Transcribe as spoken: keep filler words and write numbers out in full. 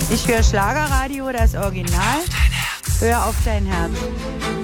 Ich höre Schlagerradio, das Original. Hör auf dein Herz.